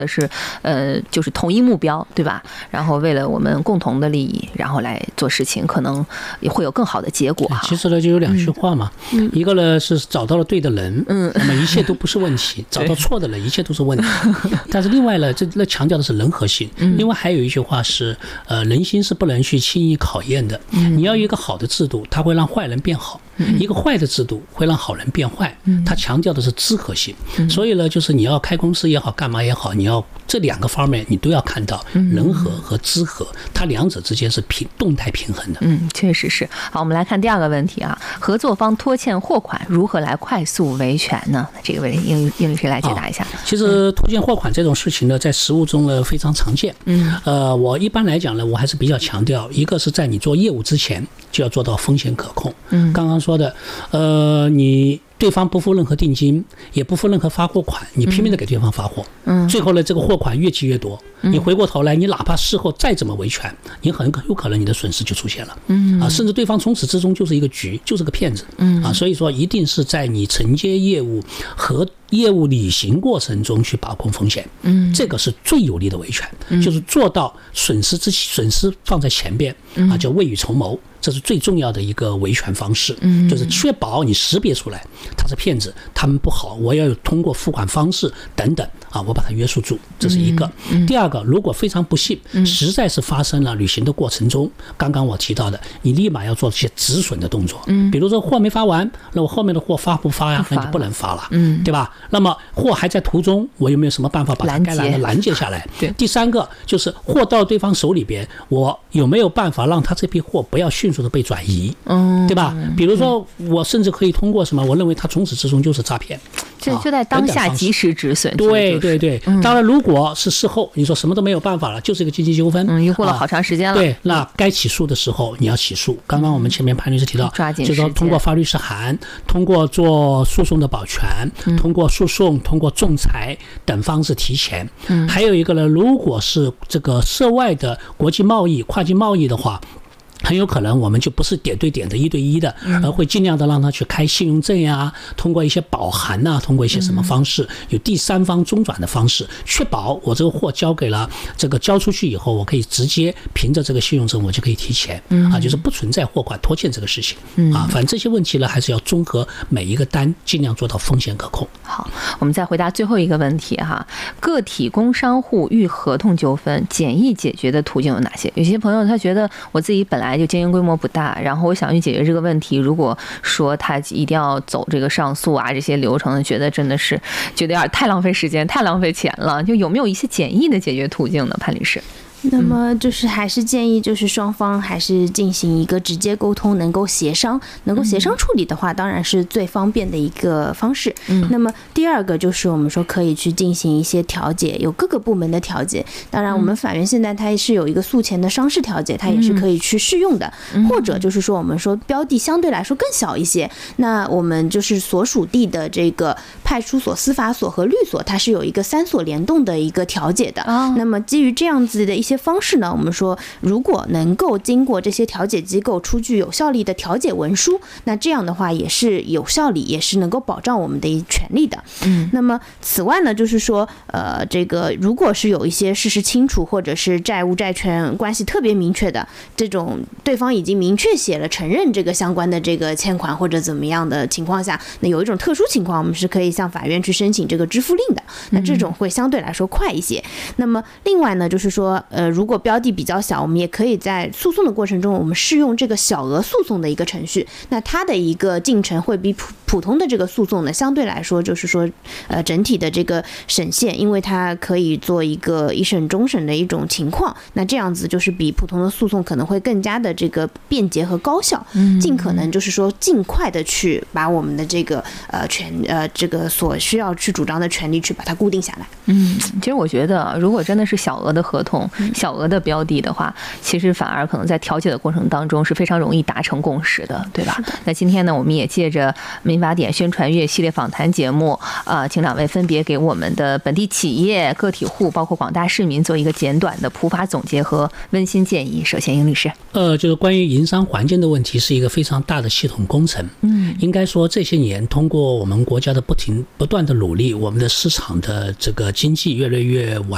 是就是同一目标，对吧？然后为了我们共同的利益，然后来做事情，可能也会有更好的结果哈。 其实呢，就有2句话嘛，一个呢是找到了对的人，那么一切都不是问题；找到错的人，一切都是问题。但是另外呢，这强调的是人和性。另外还有一句话是，人心是不能去轻易考验的。你要有一个好的制度，它会让坏人变好；一个坏的制度会让好人变坏。它强调的是知和性。所以呢，就是你要开公司也好，干嘛也好，你要这2个方面你都要看到，人和和知和，它2者之间是动态平衡的。 确实是。好，我们来看第2个问题啊，合作方拖欠货款如何来快速维权呢？这个问题英律师来解答一下。 其实拖欠货款这种事情呢，在实务中呢非常常见。我一般来讲呢，我还是比较强调，一个是在你做业务之前就要做到风险可控。刚刚说的，你对方不付任何定金，也不付任何发货款，你拼命的给对方发货，最后呢，这个货款越积越多，你回过头来，你哪怕事后再怎么维权，你很有可能你的损失就出现了，甚至对方从始至终就是一个局，就是个骗子，所以说一定是在你承接业务和业务履行过程中去把控风险，这个是最有力的维权，就是做到损失放在前边，叫未雨绸缪。这是最重要的一个维权方式，就是确保你识别出来他是骗子，他们不好，我要通过付款方式等等我把它约束住，这是一个。第2个，如果非常不幸，实在是发生了履行的过程中，刚刚我提到的，你立马要做一些止损的动作，比如说货没发完，那我后面的货发不发呀？那就不能发了，对吧？那么货还在途中，我有没有什么办法把它该拦截下来？第3个就是货到对方手里边，我有没有办法让他这批货不要迅速的被转移，对吧？比如说我甚至可以通过什么，我认为他从始至终就是诈骗， 就在当下及时止损。 对。当然如果是事后你说什么都没有办法了，就是一个经济纠纷， 又过了好长时间了， 对，那该起诉的时候你要起诉。刚刚我们前面潘律师提到，就是说通过发律师函，通过做诉讼的保全，通过诉讼，通过仲裁等方式提前。还有一个呢，如果是这个涉外的国际贸易、跨境贸易的话，很有可能我们就不是点对点的1对1的，而会尽量的让他去开信用证呀，通过一些保函啊，通过一些什么方式，有第3方中转的方式，确保我这个货交出去以后，我可以直接凭着这个信用证我就可以提钱，就是不存在货款拖欠这个事情，反正这些问题呢还是要综合每一个单，尽量做到风险可控。 好，我们再回答最后一个问题哈，个体工商户遇合同纠纷简易解决的途径有哪些？有些朋友他觉得我自己本来就经营规模不大，然后我想去解决这个问题，如果说他一定要走这个上诉啊这些流程，觉得真的是觉得有点太浪费时间太浪费钱了，就有没有一些简易的解决途径呢？潘律师。 那么就是还是建议就是双方还是进行一个直接沟通，能够协商处理的话，当然是最方便的一个方式。那么第2个就是我们说可以去进行一些调解，有各个部门的调解。当然我们法院现在它是有一个诉前的商事调解，它也是可以去适用的。或者就是说我们说标的相对来说更小一些，那我们就是所属地的这个派出所、司法所和律所，它是有一个3所联动的一个调解的。那么基于这样子的一些方式呢，我们说如果能够经过这些调解机构出具有效力的调解文书，那这样的话也是有效力，也是能够保障我们的权利的。那么此外呢，就是说这个如果是有一些事实清楚或者是债务债权关系特别明确的这种，对方已经明确写了承认这个相关的这个欠款或者怎么样的情况下，那有一种特殊情况我们是可以向法院去申请这个支付令的，那这种会相对来说快一些。那么另外呢，就是说如果标的比较小，我们也可以在诉讼的过程中我们适用这个小额诉讼的一个程序，那它的一个进程会比普通的这个诉讼呢相对来说就是说整体的这个审限，因为它可以做一个一审终审的一种情况，那这样子就是比普通的诉讼可能会更加的这个便捷和高效，尽可能就是说尽快的去把我们的这个这个所需要去主张的权利去把它固定下来。 其实我觉得如果真的是小额的合同、小额的标的的话，其实反而可能在调解的过程当中是非常容易达成共识的，对吧？那今天呢，我们也借着民法典宣传月系列访谈节目，请两位分别给我们的本地企业、个体户，包括广大市民做一个简短的普法总结和温馨建议。首先，殷律师， 就是关于营商环境的问题，是一个非常大的系统工程。应该说这些年通过我们国家的不断的努力，我们的市场的这个经济越来越完